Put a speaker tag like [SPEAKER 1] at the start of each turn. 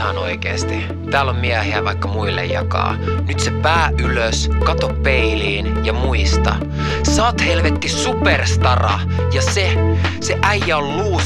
[SPEAKER 1] ihan oikeesti. Täällä on miehiä vaikka muille jakaa. Nyt se pää ylös, kato peiliin ja muista. Sä oot helvetti superstara ja se äijä on loser.